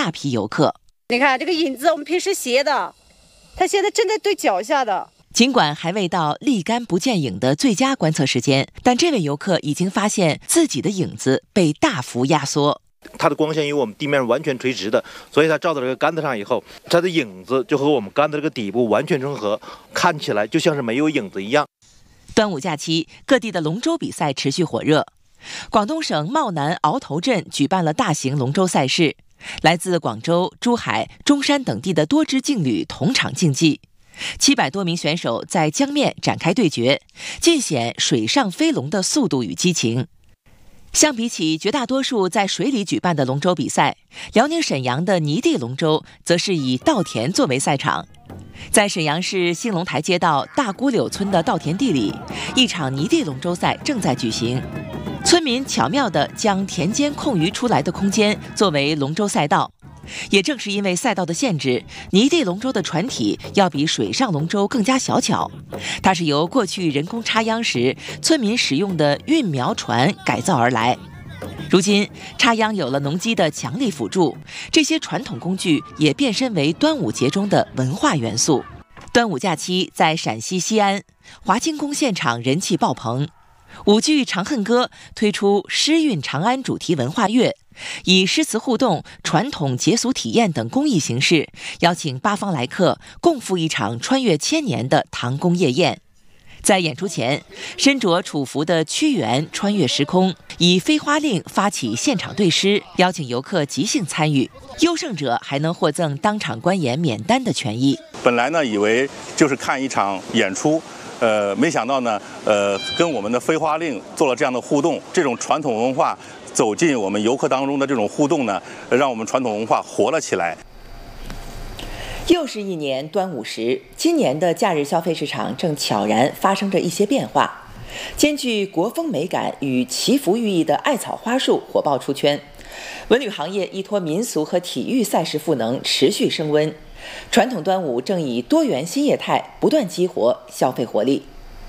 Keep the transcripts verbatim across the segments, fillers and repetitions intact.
大批游客。 你看这个影子，我们平时斜的，它现在正在对脚下的。 尽管还未到立竿不见影的最佳观测时间，但这位游客已经发现自己的影子被大幅压缩。 它的光线与我们地面完全垂直的，所以它照到这个杆子上以后，它的影子就和我们杆子这个底部完全重合，看起来就像是没有影子一样。 端午假期，各地的龙舟比赛持续火热。广东省茂南鳌头镇举办了大型龙舟赛事，来自广州、珠海、中山等地的多支劲旅同场竞技。七百多名选手在江面展开对决，尽显水上飞龙的速度与激情。相比起绝大多数在水里举办的龙舟比赛，辽宁沈阳的泥地龙舟则是以稻田作为赛场。在沈阳市兴隆台街道大沽柳村的稻田地里，一场泥地龙舟赛正在举行。村民巧妙地将田间空余出来的空间作为龙舟赛道。也正是因为赛道的限制，泥地龙舟的船体要比水上龙舟更加小巧。它是由过去人工插秧时村民使用的运苗船改造而来。如今插秧有了农机的强力辅助，这些传统工具也变身为端午节中的文化元素。端午假期在陕西西安华清宫现场人气爆棚，舞剧《长恨歌》推出诗韵长安主题文化月，以诗词互动、传统节俗体验等公益形式，邀请八方来客共赴一场穿越千年的唐宫夜宴。在演出前，身着楚服的屈原穿越时空，以飞花令发起现场对诗，邀请游客即兴参与。优胜者还能获赠当场观演免单的权益。 本来呢，以为就是看一场演出。呃，没想到呢，呃，跟我们的飞花令做了这样的互动，这种传统文化走进我们游客当中的这种互动呢，让我们传统文化活了起来。 又是一年端午时，今年的假日消费市场正悄然发生着一些变化。兼具国风美感与祈福寓意的艾草花束火爆出圈，文旅行业依托民俗和体育赛事赋能持续升温。传统端午正以多元新业态不断激活消费活力。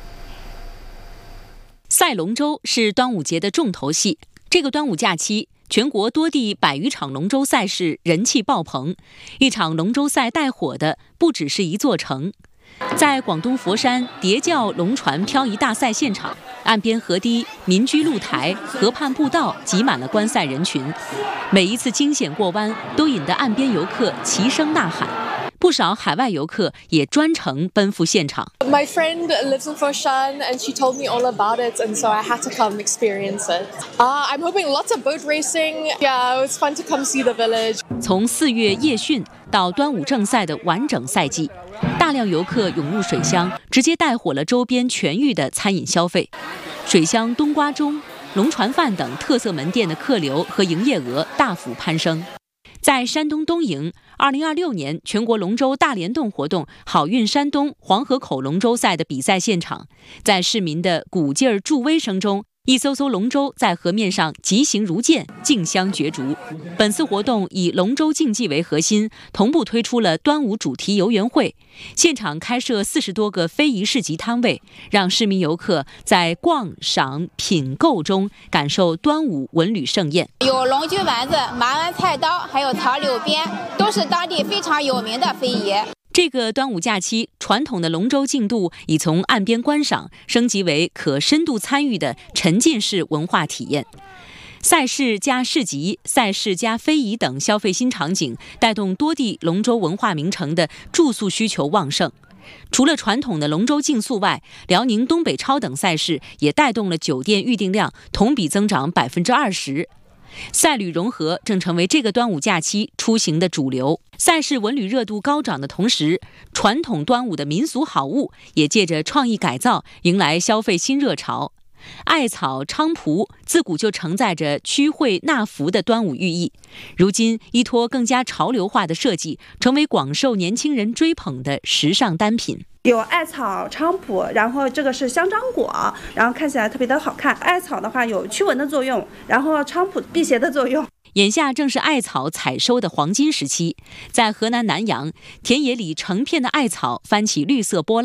赛龙舟是端午节的重头戏，这个端午假期，全国多地百余场龙舟赛事人气爆棚。一场龙舟赛带火的不只是一座城。在广东佛山叠教龙船漂移大赛现场，岸边河堤、民居露台、河畔步道挤满了观赛人群，每一次惊险过弯都引得岸边游客齐声呐喊。不少海外游客也专程奔赴现场。 My friend lives in Foshan and she told me all about it, and so I had to come experience it. Uh, I'm hoping lots of boat racing. Yeah, it was fun to come see the village. 从四月夜训到端午正赛的完整赛季，大量游客涌入水乡，直接带火了周边全域的餐饮消费。水乡冬瓜盅、龙船饭等特色门店的客流和营业额大幅攀升。在山东东营，二零二六年全国龙舟大联动活动好运山东黄河口龙舟赛的比赛现场，在市民的鼓劲儿助威声中，一艘艘龙舟在河面上疾行如箭，竞相角逐。本次活动以龙舟竞技为核心，同步推出了端午主题游园会，现场开设四十多个非遗市集摊位，让市民游客在逛、赏、品购中感受端午文旅盛宴。 有龙驹丸子、麻丸菜刀，还有糖柳鞭，都是当地非常有名的非遗。 这个端午假期，传统的龙舟竞渡已从岸边观赏升级为可深度参与的沉浸式文化体验。赛事加市集、赛事加非遗等消费新场景，带动多地龙舟文化名城的住宿需求旺盛。除了传统的龙舟竞速外，辽宁东北超等赛事也带动了酒店预订量同比增长百分之二十。赛旅融合正成为这个端午假期出行的主流。赛事文旅热度高涨的同时，传统端午的民俗好物也借着创意改造迎来消费新热潮。艾草菖蒲自古就承载着驱晦纳福的端午寓意，如今依托更加潮流化的设计，成为广受年轻人追捧的时尚单品。 有艾草菖蒲，然后这个是香樟果，然后看起来特别的好看。艾草的话有驱蚊的作用，然后菖蒲辟邪的作用。 眼下正是艾草采收的黄金时期，在河南南阳田野里成片的艾草翻起绿色波浪，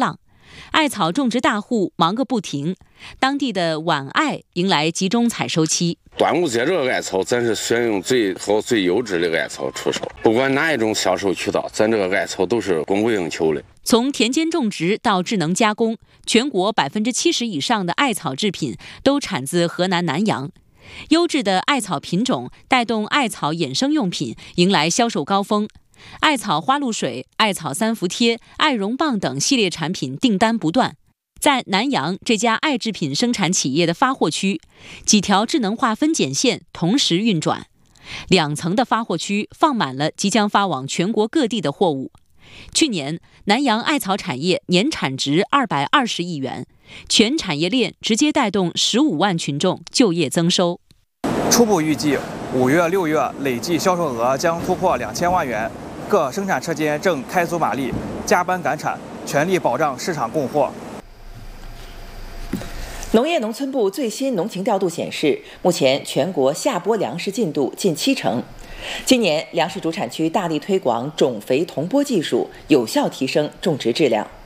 艾草种植大户忙个不停，当地的晚艾迎来集中采收期。 端午节这个艾草，咱是选用最好、最优质的艾草出售，不管哪一种销售渠道，咱这个艾草都是供不应求的。 从田间种植到智能加工，全国百分之七十以上的艾草制品都产自河南南阳。优质的艾草品种带动艾草衍生用品迎来销售高峰。艾草花露水、艾草三伏贴、艾绒棒等系列产品订单不断。在南阳这家艾制品生产企业的发货区，几条智能化分拣线同时运转，两层的发货区放满了即将发往全国各地的货物。去年，南阳艾草产业年产值二百二十亿元，全产业链直接带动十五万群众就业增收。 初步预计，五月、六月累计销售额将突破两千万元。各生产车间正开足马力，加班赶产，全力保障市场供货。 农业农村部最新农情调度显示，目前全国下播粮食进度近七成。今年粮食主产区大力推广种肥同播技术，有效提升种植质量。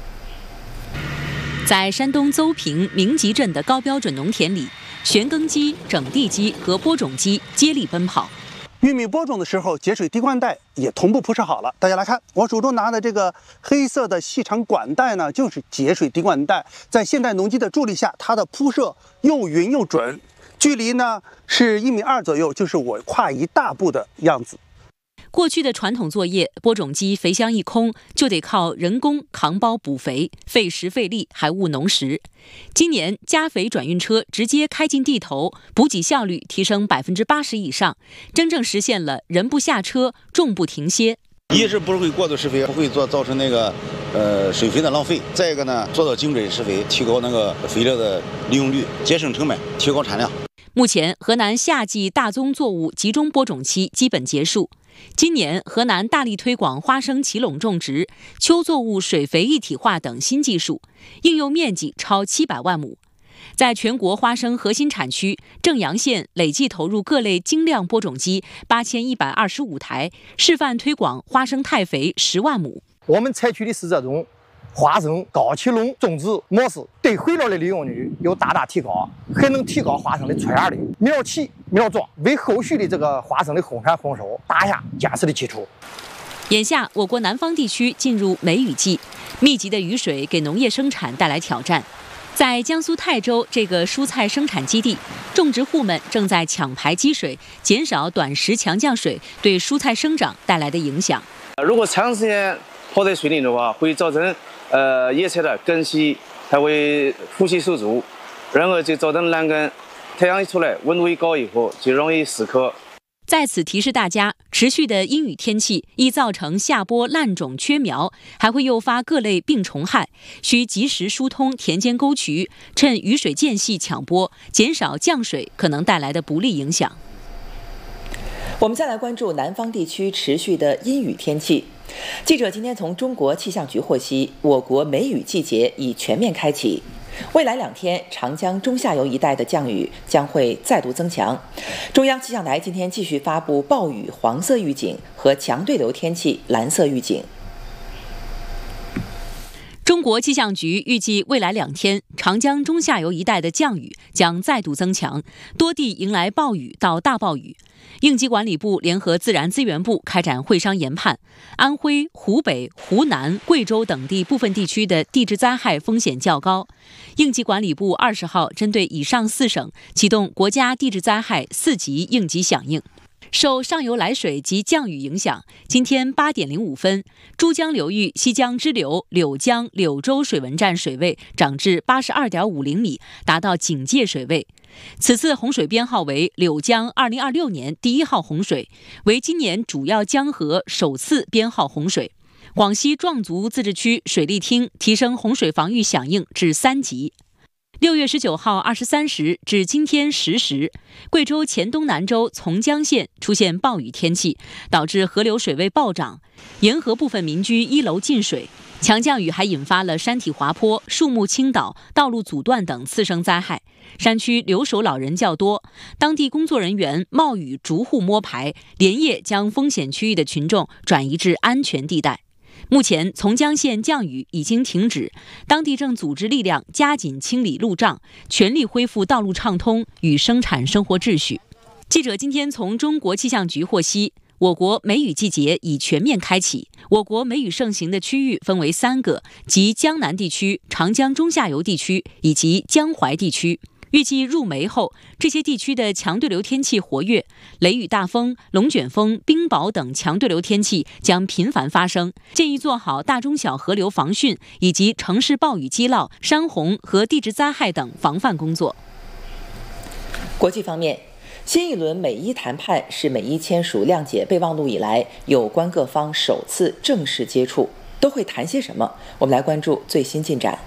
在山东邹平明集镇的高标准农田里，旋耕机、整地机和播种机接力奔跑。 玉米播种的时候，节水滴灌带也同步铺设好了。大家来看，我手中拿的这个黑色的细长管带呢，就是节水滴灌带。在现代农机的助力下，它的铺设又匀又准，距离呢是一米二左右，就是我跨一大步的样子。 过去的传统作业，播种机肥箱一空，就得靠人工扛包补肥，费时费力还误农时。今年加肥转运车直接开进地头，补给效率提升百分之八十以上，真正实现了人不下车，种不停歇。 一是不会过度施肥，不会做造成那个呃水肥的浪费；再一个呢，做到精准施肥，提高那个肥料的利用率，节省成本，提高产量。 目前，河南夏季大宗作物集中播种期基本结束。今年，河南大力推广花生齐垄种植、秋作物水肥一体化等新技术，应用面积超七百万亩。在全国花生核心产区，正阳县累计投入各类精量播种机八千一百二十五台，示范推广花生汰肥十万亩。 我们采取的是这种花生高齐垄种植模式，对肥料的利用率有大大提高，还能提高花生的出芽率，苗齐苗壮，为后续的这个花生的丰产丰收打下坚实的基础。 眼下，我国南方地区进入梅雨季，密集的雨水给农业生产带来挑战。在江苏泰州这个蔬菜生产基地，种植户们正在抢排积水，减少短时强降水对蔬菜生长带来的影响。 如果长时间泡在水里的话，会造成呃叶菜的根系还会呼吸受阻，然后就造成烂根。太阳一出来，温度一高以后，就容易死磕。 在此提示大家，持续的阴雨天气易造成下播烂种缺苗，还会诱发各类病虫害，需及时疏通田间沟渠，趁雨水间隙抢播，减少降水可能带来的不利影响。 我们再来关注南方地区持续的阴雨天气。记者今天从中国气象局获悉，我国梅雨季节已全面开启。未来两天，长江中下游一带的降雨将会再度增强。中央气象台今天继续发布暴雨黄色预警和强对流天气蓝色预警。 中国气象局预计未来两天，长江中下游一带的降雨将再度增强，多地迎来暴雨到大暴雨。应急管理部联合自然资源部开展会商研判，安徽、湖北、湖南、贵州等地部分地区的地质灾害风险较高。应急管理部二十号针对以上四省启动国家地质灾害四级应急响应。受上游来水及降雨影响，今天八点零五分，珠江流域西江支流柳江柳州水文站水位涨至八十二点五厘米，达到警戒水位。此次洪水编号为柳江二零二六年第一号洪水，为今年主要江河首次编号洪水。广西壮族自治区水利厅提升洪水防御响应至三级。六月十九号二十三时至今天十时，贵州黔东南州从江县出现暴雨天气，导致河流水位暴涨，沿河部分民居一楼进水。强降雨还引发了山体滑坡、树木倾倒、道路阻断等次生灾害。山区留守老人较多，当地工作人员冒雨逐户摸排，连夜将风险区域的群众转移至安全地带。 目前，从江县降雨已经停止，当地正组织力量加紧清理路障，全力恢复道路畅通与生产生活秩序。记者今天从中国气象局获悉，我国梅雨季节已全面开启。我国梅雨盛行的区域分为三个，即江南地区、长江中下游地区以及江淮地区。预计入梅后，这些地区的强对流天气活跃，雷雨大风、龙卷风、冰雹等强对流天气将频繁发生，建议做好大中小河流防汛以及城市暴雨积涝、山洪和地质灾害等防范工作。 国际方面，新一轮美伊谈判是美伊签署谅解备忘录以来，有关各方首次正式接触，都会谈些什么？我们来关注最新进展。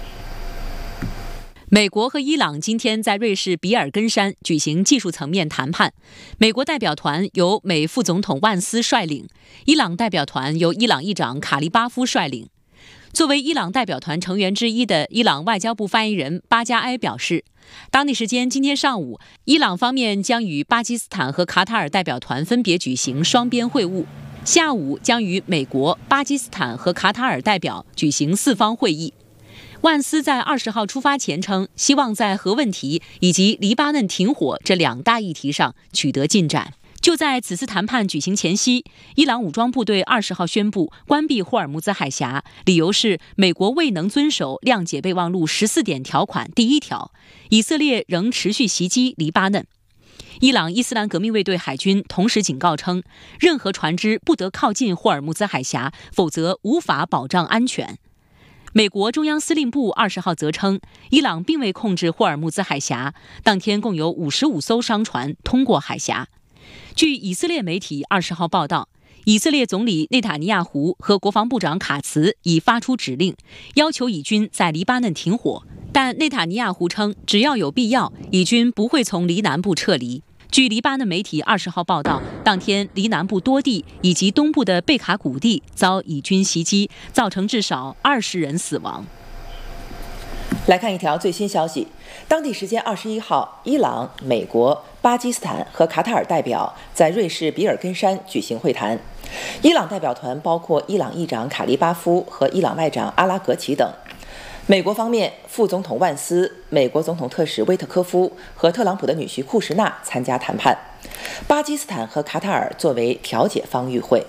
美国和伊朗今天在瑞士比尔根山举行技术层面谈判，美国代表团由美副总统万斯率领，伊朗代表团由伊朗议长卡利巴夫率领。作为伊朗代表团成员之一的伊朗外交部发言人巴加埃表示，当地时间今天上午，伊朗方面将与巴基斯坦和卡塔尔代表团分别举行双边会晤，下午将与美国、巴基斯坦和卡塔尔代表举行四方会议。万斯在二十号出发前称，希望在核问题以及黎巴嫩停火这两大议题上取得进展。就在此次谈判举行前夕，伊朗武装部队二十号宣布关闭霍尔木兹海峡，理由是美国未能遵守谅解备忘录十四点条款第一条，以色列仍持续袭击黎巴嫩。伊朗伊斯兰革命卫队海军同时警告称，任何船只不得靠近霍尔木兹海峡，否则无法保障安全。美国中央司令部二十号则称，伊朗并未控制霍尔木兹海峡，当天共有五十五艘商船通过海峡。据以色列媒体二十号报道，以色列总理内塔尼亚胡和国防部长卡茨已发出指令，要求以军在黎巴嫩停火，但内塔尼亚胡称，只要有必要，以军不会从黎南部撤离。据黎巴嫩媒体二十号报道，当天黎南部多地以及东部的贝卡谷地遭以军袭击，造成至少二十人死亡。 来看一条最新消息，当地时间二十一号，伊朗、美国、巴基斯坦和卡塔尔代表在瑞士比尔根山举行会谈。伊朗代表团包括伊朗议长卡利巴夫和伊朗外长阿拉格齐等。美国方面，副总统万斯、美国总统特使威特科夫和特朗普的女婿库什纳参加谈判。巴基斯坦和卡塔尔作为调解方与会。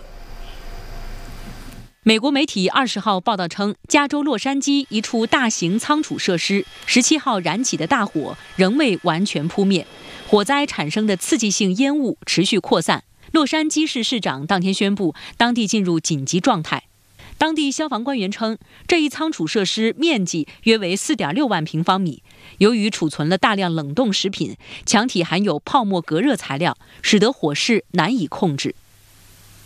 美国媒体二十号报道称，加州洛杉矶一处大型仓储设施十七号燃起的大火仍未完全扑灭，火灾产生的刺激性烟雾持续扩散。洛杉矶市市长当天宣布，当地进入紧急状态。当地消防官员称，这一仓储设施面积约为 四点六万平方米，由于储存了大量冷冻食品，墙体含有泡沫隔热材料，使得火势难以控制。